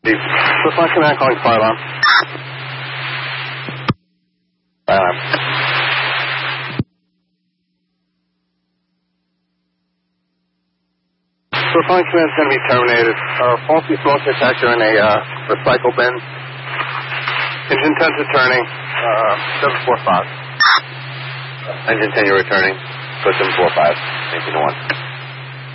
Response command calling fire alarm. Fire alarm. Response command is going to be terminated. Faulty smoke detector in a recycle bin. Engine 10 to turning. 745. Engine 10 you're returning. Put 745. Engine 1.